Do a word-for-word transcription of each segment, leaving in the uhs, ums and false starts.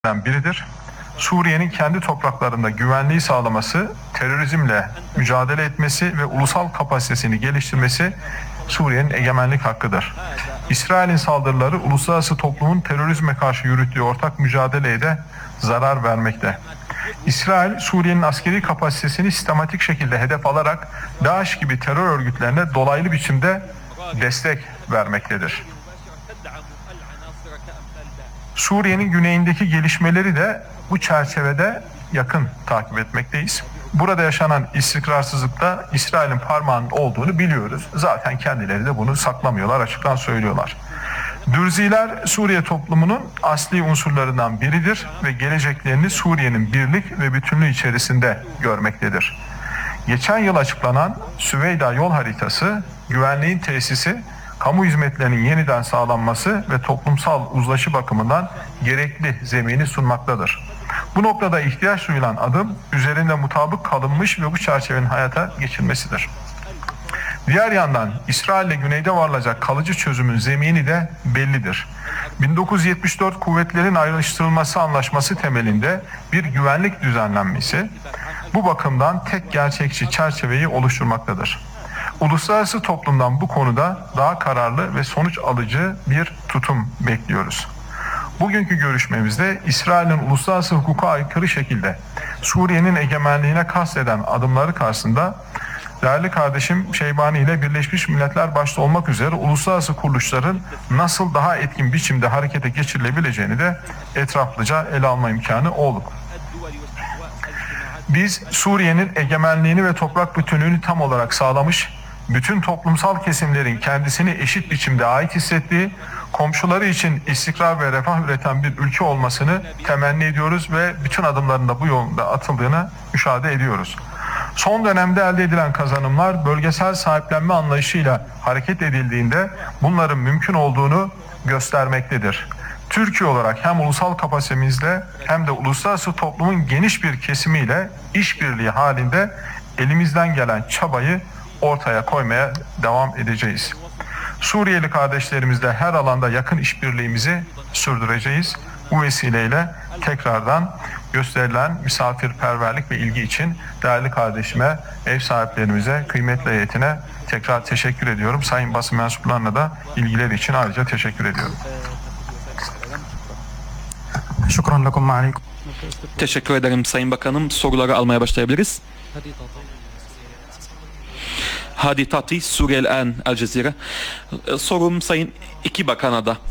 biridir. Suriye'nin kendi topraklarında güvenliği sağlaması, terörizmle mücadele etmesi ve ulusal kapasitesini geliştirmesi Suriye'nin egemenlik hakkıdır. İsrail'in saldırıları uluslararası toplumun terörizme karşı yürüttüğü ortak mücadeleye de zarar vermekte. İsrail, Suriye'nin askeri kapasitesini sistematik şekilde hedef alarak DAEŞ gibi terör örgütlerine dolaylı biçimde destek vermektedir. Suriye'nin güneyindeki gelişmeleri de bu çerçevede yakın takip etmekteyiz. Burada yaşanan istikrarsızlıkta İsrail'in parmağının olduğunu biliyoruz. Zaten kendileri de bunu saklamıyorlar, açıktan söylüyorlar. Dürziler Suriye toplumunun asli unsurlarından biridir ve geleceklerini Suriye'nin birlik ve bütünlüğü içerisinde görmektedir. Geçen yıl açıklanan Süveyda yol haritası, güvenliğin tesisi, kamu hizmetlerinin yeniden sağlanması ve toplumsal uzlaşı bakımından gerekli zemini sunmaktadır. Bu noktada ihtiyaç duyulan adım üzerinde mutabık kalınmış ve bu çerçevenin hayata geçirilmesidir. Diğer yandan İsrail ile güneyde varılacak kalıcı çözümün zemini de bellidir. bin dokuz yüz yetmiş dört Kuvvetlerin Ayrıştırılması Anlaşması temelinde bir güvenlik düzenlenmesi bu bakımdan tek gerçekçi çerçeveyi oluşturmaktadır. Uluslararası toplumdan bu konuda daha kararlı ve sonuç alıcı bir tutum bekliyoruz. Bugünkü görüşmemizde İsrail'in uluslararası hukuka aykırı şekilde Suriye'nin egemenliğine kasteden adımları karşısında değerli kardeşim Şeybani ile Birleşmiş Milletler başta olmak üzere uluslararası kuruluşların nasıl daha etkin biçimde harekete geçirilebileceğini de etraflıca ele alma imkanı olduk. Biz Suriye'nin egemenliğini ve toprak bütünlüğünü tam olarak sağlamış, bütün toplumsal kesimlerin kendisini eşit biçimde ait hissettiği, komşuları için istikrar ve refah üreten bir ülke olmasını temenni ediyoruz ve bütün adımların da bu yolda atıldığını müşahede ediyoruz. Son dönemde elde edilen kazanımlar bölgesel sahiplenme anlayışıyla hareket edildiğinde bunların mümkün olduğunu göstermektedir. Türkiye olarak hem ulusal kapasitemizle hem de uluslararası toplumun geniş bir kesimiyle işbirliği halinde elimizden gelen çabayı ortaya koymaya devam edeceğiz. Suriyeli kardeşlerimizle her alanda yakın işbirliğimizi sürdüreceğiz. Bu vesileyle tekrardan gösterilen misafirperverlik ve ilgi için değerli kardeşime, ev sahiplerimize, kıymetli heyetine tekrar teşekkür ediyorum. Sayın basın mensuplarına da ilgileri için ayrıca teşekkür ediyorum. Şükran lekum aleyküm. Teşekkür ederim Sayın Bakanım. Soruları almaya başlayabiliriz. Hadi Tati, Suriye El-An, El Cezire. Sorum Sayın iki Bakan'a da.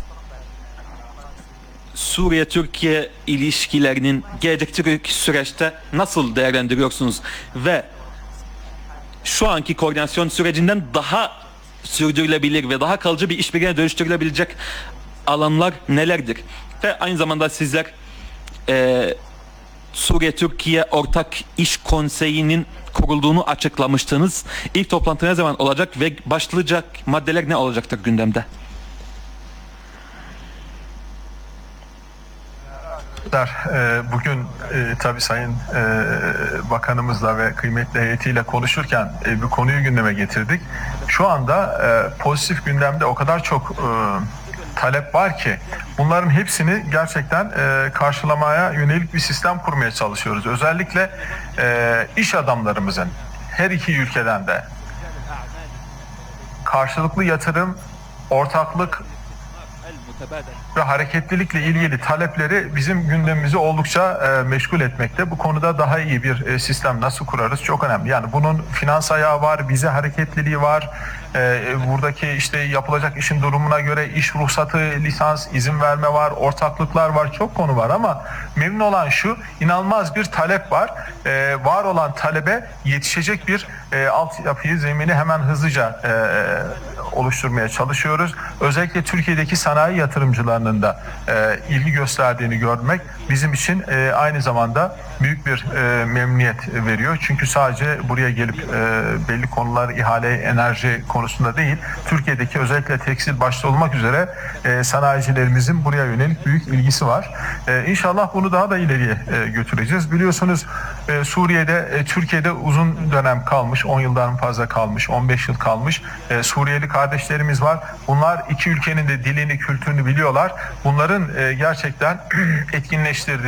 Suriye-Türkiye ilişkilerinin gelecekteki süreçte nasıl değerlendiriyorsunuz? Ve şu anki koordinasyon sürecinden daha sürdürülebilir ve daha kalıcı bir işbirliğine dönüştürülebilecek alanlar nelerdir? Ve aynı zamanda sizler e, Suriye-Türkiye Ortak İş Konseyi'nin kurulduğunu açıklamıştınız. İlk toplantı ne zaman olacak ve başlayacak maddeler ne olacaktır gündemde? Bugün e, tabii Sayın e, Bakanımızla ve kıymetli heyetiyle konuşurken e, bir konuyu gündeme getirdik. Şu anda e, pozitif gündemde o kadar çok e, talep var ki bunların hepsini gerçekten e, karşılamaya yönelik bir sistem kurmaya çalışıyoruz. Özellikle e, iş adamlarımızın her iki ülkeden de karşılıklı yatırım, ortaklık ve hareketlilikle ilgili talepleri bizim gündemimizi oldukça e, meşgul etmekte. Bu konuda daha iyi bir e, sistem nasıl kurarız çok önemli. Yani bunun finans ayağı var, vize hareketliliği var. E, buradaki işte yapılacak işin durumuna göre iş ruhsatı, lisans, izin verme var, ortaklıklar var, çok konu var ama memnun olan şu, inanılmaz bir talep var. E, var olan talebe yetişecek bir e, altyapıyı, zemini hemen hızlıca e, oluşturmaya çalışıyoruz. Özellikle Türkiye'deki sanayi yatırımcılarının da e, ilgi gösterdiğini görmek bizim için e, aynı zamanda büyük bir e, memnuniyet veriyor. Çünkü sadece buraya gelip e, belli konular, ihale, enerji konuları konusunda değil, Türkiye'deki özellikle tekstil başta olmak üzere e, sanayicilerimizin buraya yönelik büyük ilgisi var. E, İnşallah bunu daha da ileriye e, götüreceğiz. Biliyorsunuz e, Suriye'de, e, Türkiye'de uzun dönem kalmış, on yıldan fazla kalmış, on beş yıl kalmış e, Suriyeli kardeşlerimiz var. Bunlar iki ülkenin de dilini, kültürünü biliyorlar. Bunların e, gerçekten etkinleştirdiği